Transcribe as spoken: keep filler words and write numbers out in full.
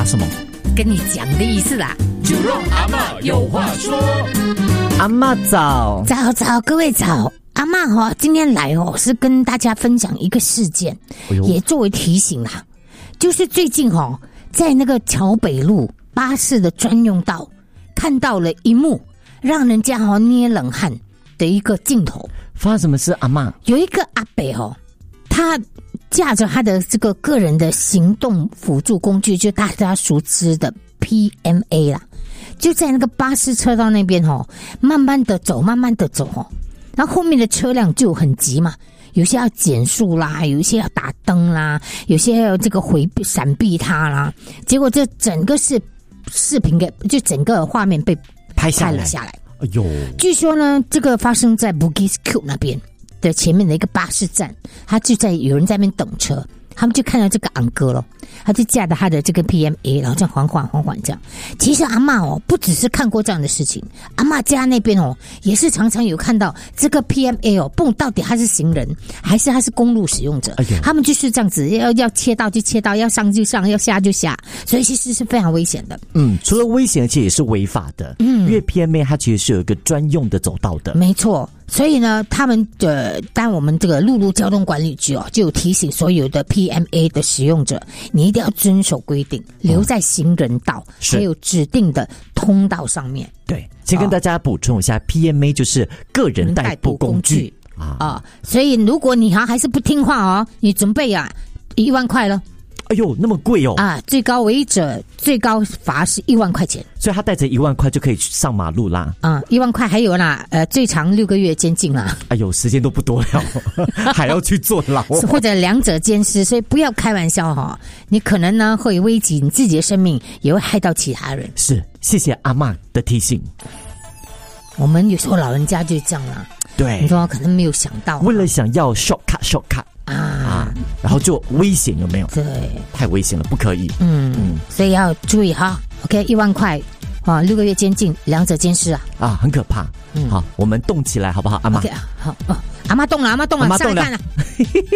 打什么？ 跟你讲的意思啦。 就让阿嬷有话说。 阿嬷早， 早早，各位早。阿嬷哈，今天来哦，是跟大家分享一个事件， 哎呦也作为提醒啦。就是最近哈，在那个桥北路巴士的专用道，看到了一幕让人家哈捏冷汗的一个镜头。 发生什么事？阿嬷， 有一个阿伯哦，他驾着他的这个个人的行动辅助工具，就大家熟知的 P M A 啦，就在那个巴士车道那边哦，慢慢的走，慢慢的走哦。然后后面的车辆就很急嘛，有些要减速啦，有一些要打灯啦，有些要这个回避闪避它啦。结果这整个视视频给就整个画面被拍下来了下来。 哎呦， 据说呢，这个发生在 Bugis Q 那边的前面的一个巴士站，他就在有人在那边等车。他们就看到这个昂哥了，他就驾着他的这个 P M A， 然后这样缓缓缓缓这样。其实阿嬷哦，不只是看过这样的事情，阿嬷家那边哦，也是常常有看到这个 P M A 哦，不懂到底他是行人还是他是公路使用者， 哎、 他们就是这样子，要要切到就切到，要上就上，要下就下，所以其实是非常危险的。 嗯，除了危险，而且也是违法的。嗯，因为 P M A 它其实是有一个专用的走道的， 没错。所以呢，他们的当我们这个陆路交通管理局哦，就有提醒所有的 P M A 的使用者，你一定要遵守规定，留在行人道、嗯、还有指定的通道上面。 对，先跟大家补充一下、哦、，P M A 就是个人代步工具啊啊、哦。所以如果你还还是不听话哦，你准备啊一万块了。 哎呦，那么贵哦！ 啊，最高违者最高罚是一万块钱， 所以他带着一万块就可以上马路啦。 啊、嗯，一万块还有啦，呃，最长六个月监禁啦。 哎呦，时间都不多了，还要去坐牢， 或者两者兼施，所以不要开玩笑哈、哦，你可能呢会危及你自己的生命，也会害到其他人。 是，谢谢阿嬷的提醒。 我们有时候老人家就这样啦， 对， 你说可能没有想到， 为了想要 shortcut shortcut。啊, 啊，然后就危险有没有？ 对， 太危险了，不可以。 嗯嗯，所以要注意哈。OK， 一万块啊，六个月监禁，两者兼施啊。 啊，很可怕。嗯，好，我们动起来好不好，阿嬷？ OK 啊，好哦，阿嬷动了，阿嬷动了， 阿嬷动了上来看了。